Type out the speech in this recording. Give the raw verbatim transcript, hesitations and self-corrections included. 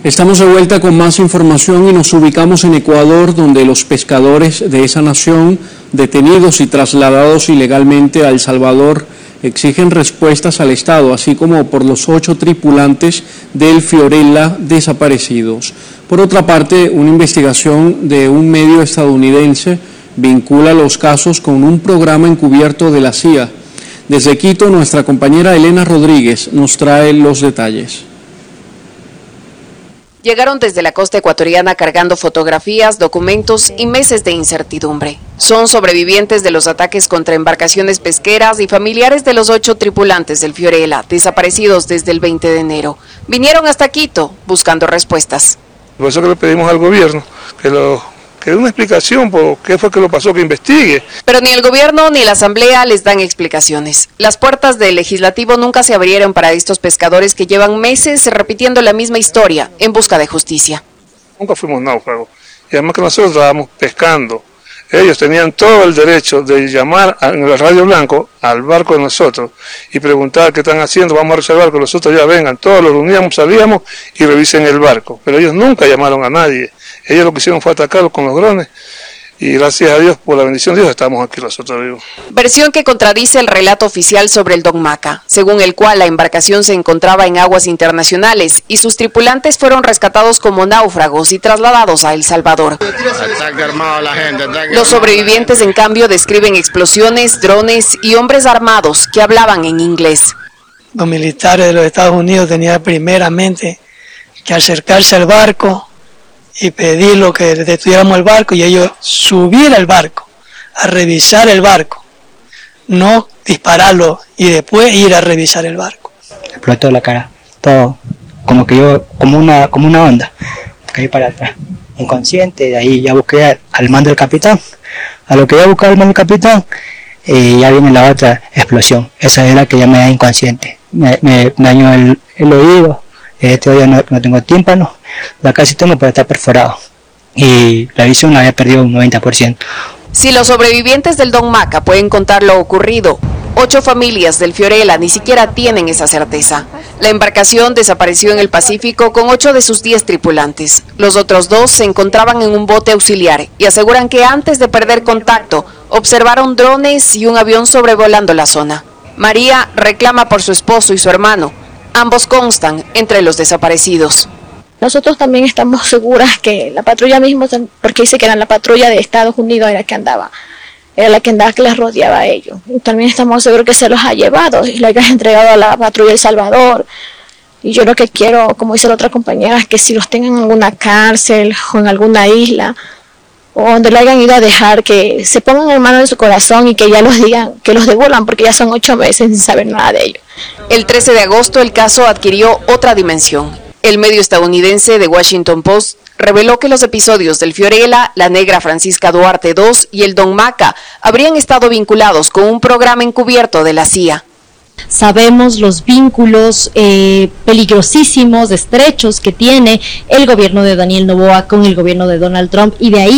Estamos de vuelta con más información y nos ubicamos en Ecuador, donde los pescadores de esa nación, detenidos y trasladados ilegalmente a El Salvador, exigen respuestas al Estado, así como por los ocho tripulantes del Fiorella desaparecidos. Por otra parte, una investigación de un medio estadounidense vincula los casos con un programa encubierto de la C I A. Desde Quito, nuestra compañera Elena Rodríguez nos trae los detalles. Llegaron desde la costa ecuatoriana cargando fotografías, documentos y meses de incertidumbre. Son sobrevivientes de los ataques contra embarcaciones pesqueras y familiares de los ocho tripulantes del Fiorella, desaparecidos desde el veinte de enero. Vinieron hasta Quito buscando respuestas. Por eso que le pedimos al gobierno que lo que dé una explicación por qué fue que lo pasó, que investigue. Pero ni el gobierno ni la asamblea les dan explicaciones. Las puertas del legislativo nunca se abrieron para estos pescadores que llevan meses repitiendo la misma historia en busca de justicia. Nunca fuimos náufragos, y además que nosotros estábamos pescando. Ellos tenían todo el derecho de llamar en la Radio Blanco al barco de nosotros y preguntar qué están haciendo, vamos a reservar que nosotros ya vengan. Todos los reuníamos, salíamos y revisen el barco. Pero ellos nunca llamaron a nadie. Ellos lo que hicieron fue atacarlos con los drones y gracias a Dios, por la bendición de Dios, estamos aquí nosotros vivos. Versión que contradice el relato oficial sobre el Don Maca, según el cual la embarcación se encontraba en aguas internacionales y sus tripulantes fueron rescatados como náufragos y trasladados a El Salvador. Los sobrevivientes, en cambio, describen explosiones, drones y hombres armados que hablaban en inglés. Los militares de los Estados Unidos tenían primeramente que acercarse al barco y pedirlo que detuviéramos el barco y ellos subir al barco, a revisar el barco, no dispararlo y después ir a revisar el barco. Explotó la cara, todo, como que yo, como una, como una onda, caí para atrás, inconsciente. De ahí ya busqué al mando del capitán, a lo que ya buscaba el mando del capitán, y ya viene la otra explosión, esa es la que ya me da inconsciente, me, me dañó el, el oído. Este día no, no tengo tímpano, la casi tengo, pero está perforado. Y la visión la había perdido un noventa por ciento. Si los sobrevivientes del Don Maca pueden contar lo ocurrido, ocho familias del Fiorella ni siquiera tienen esa certeza. La embarcación desapareció en el Pacífico con ocho de sus diez tripulantes. Los otros dos se encontraban en un bote auxiliar y aseguran que antes de perder contacto, observaron drones y un avión sobrevolando la zona. María reclama por su esposo y su hermano. Ambos constan entre los desaparecidos. Nosotros también estamos seguras que la patrulla mismo, porque dice que era la patrulla de Estados Unidos era la que andaba, era la que andaba que les rodeaba a ellos. Y también estamos seguros que se los ha llevado y los ha entregado a la patrulla de El Salvador. Y yo lo que quiero, como dice la otra compañera, es que si los tengan en alguna cárcel o en alguna isla, o donde lo hayan ido a dejar, que se pongan en manos de su corazón y que ya los digan, que los devuelvan, porque ya son ocho meses sin saber nada de ellos. El trece de agosto el caso adquirió otra dimensión. El medio estadounidense The Washington Post reveló que los episodios del Fiorella, la negra Francisca Duarte dos y el Don Maca habrían estado vinculados con un programa encubierto de la C I A. Sabemos los vínculos eh, peligrosísimos, estrechos que tiene el gobierno de Daniel Noboa con el gobierno de Donald Trump y de ahí